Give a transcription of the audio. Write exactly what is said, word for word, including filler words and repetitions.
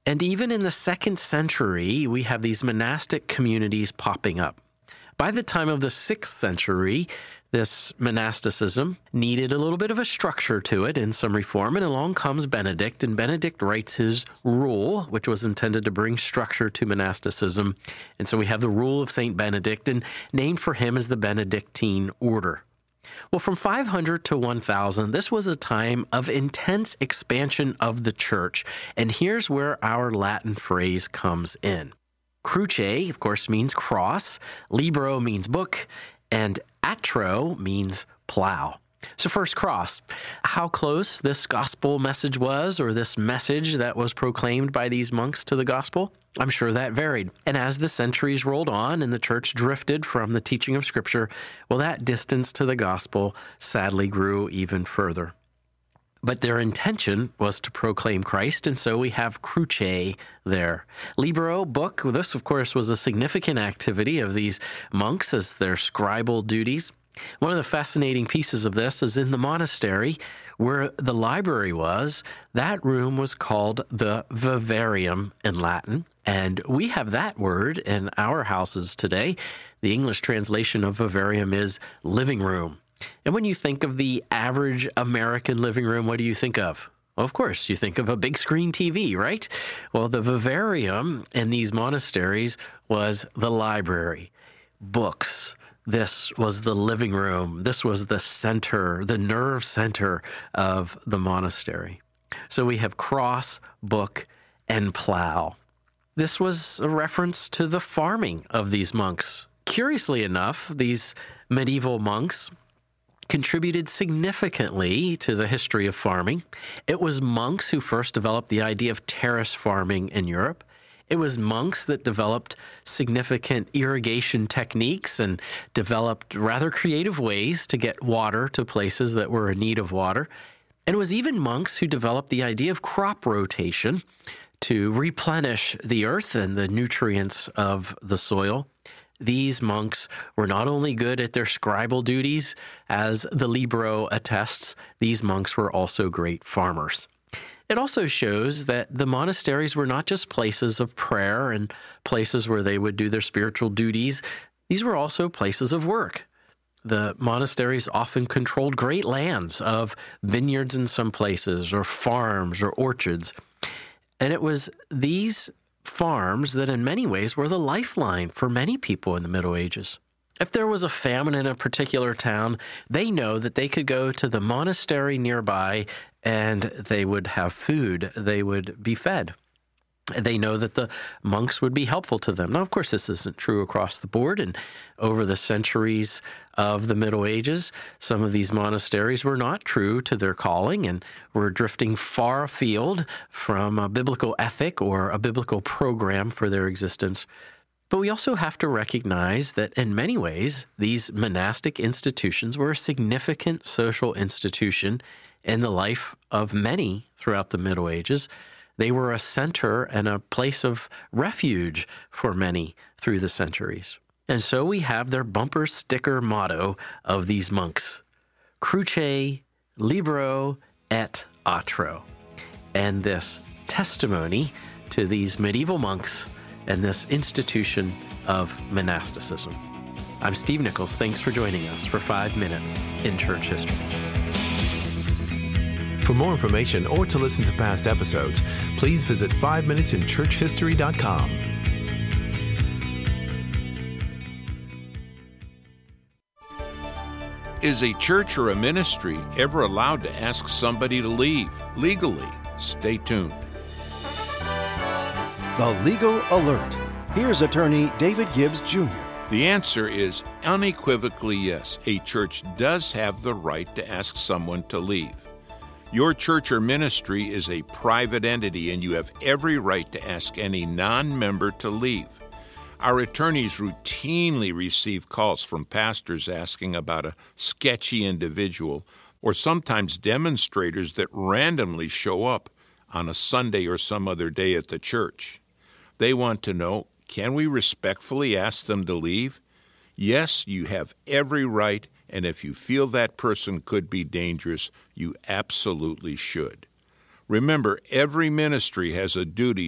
And even in the second century, we have these monastic communities popping up. By the time of the sixth century, this monasticism needed a little bit of a structure to it and some reform, and along comes Benedict, and Benedict writes his rule, which was intended to bring structure to monasticism. And so we have the Rule of Saint Benedict, and named for him as the Benedictine order. Well, from five hundred to one thousand, this was a time of intense expansion of the church, and here's where our Latin phrase comes in. Cruce, of course, means cross, libro means book, and atro means plow. So first, cross. How close this gospel message was, or this message that was proclaimed by these monks to the gospel, I'm sure that varied. And as the centuries rolled on and the church drifted from the teaching of Scripture, well, that distance to the gospel sadly grew even further. But their intention was to proclaim Christ, and so we have cruce there. Libro, book, this, of course, was a significant activity of these monks as their scribal duties. One of the fascinating pieces of this is in the monastery where the library was. That room was called the vivarium in Latin, and we have that word in our houses today. The English translation of vivarium is living room. And when you think of the average American living room, what do you think of? Well, of course, you think of a big screen T V, right? Well, the vivarium in these monasteries was the library, books. This was the living room. This was the center, the nerve center of the monastery. So we have cross, book, and plow. This was a reference to the farming of these monks. Curiously enough, these medieval monks contributed significantly to the history of farming. It was monks who first developed the idea of terrace farming in Europe. It was monks that developed significant irrigation techniques and developed rather creative ways to get water to places that were in need of water. And it was even monks who developed the idea of crop rotation to replenish the earth and the nutrients of the soil. These monks were not only good at their scribal duties, as the Libro attests, these monks were also great farmers. It also shows that the monasteries were not just places of prayer and places where they would do their spiritual duties. These were also places of work. The monasteries often controlled great lands of vineyards in some places, or farms, or orchards. And it was these farms that in many ways were the lifeline for many people in the Middle Ages. If there was a famine in a particular town, they know that they could go to the monastery nearby and they would have food, they would be fed. They know that the monks would be helpful to them. Now, of course, this isn't true across the board, and over the centuries of the Middle Ages, some of these monasteries were not true to their calling and were drifting far afield from a biblical ethic or a biblical program for their existence. But we also have to recognize that in many ways, these monastic institutions were a significant social institution in the life of many throughout the Middle Ages. They were a center and a place of refuge for many through the centuries. And so we have their bumper sticker motto of these monks, Cruce, Libro, et atro. And this testimony to these medieval monks and this institution of monasticism. I'm Steve Nichols. Thanks for joining us for Five Minutes in Church History. For more information or to listen to past episodes, please visit five minutes in church history dot com. Is a church or a ministry ever allowed to ask somebody to leave legally? Stay tuned. The Legal Alert. Here's attorney David Gibbs, Junior The answer is unequivocally yes. A church does have the right to ask someone to leave. Your church or ministry is a private entity, and you have every right to ask any non-member to leave. Our attorneys routinely receive calls from pastors asking about a sketchy individual, or sometimes demonstrators that randomly show up on a Sunday or some other day at the church. They want to know, can we respectfully ask them to leave? Yes, you have every right, and if you feel that person could be dangerous, you absolutely should. Remember, every ministry has a duty